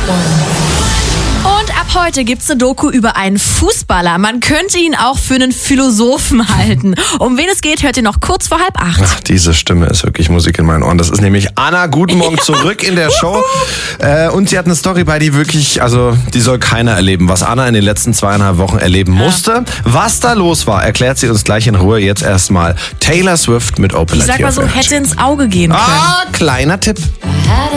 Und ab heute gibt's eine Doku über einen Fußballer. Man könnte ihn auch für einen Philosophen halten. Um wen es geht, hört ihr noch kurz vor 7:30. Ach, diese Stimme ist wirklich Musik in meinen Ohren. Das ist nämlich Anna. Guten Morgen zurück in der Show. Und sie hat eine Story bei, die wirklich, also die soll keiner erleben. Was Anna in den letzten 2,5 Wochen erleben musste. Was da los war, erklärt sie uns gleich in Ruhe. Jetzt erstmal Taylor Swift mit Open Like Ich sag mal so, hätte ins Auge gehen können. Kleiner Tipp.